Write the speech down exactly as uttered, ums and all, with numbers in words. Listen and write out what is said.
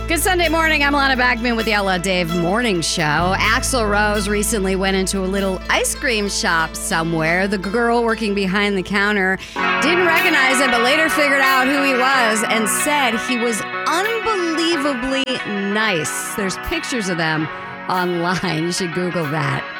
Good Sunday morning. I'm Lana Backman with the Outlaw Dave Morning Show. Axl Rose recently went into a little ice cream shop somewhere. The girl working behind the counter didn't recognize him, but later figured out who he was and said he was unbelievably nice. There's pictures of them online. You should Google that.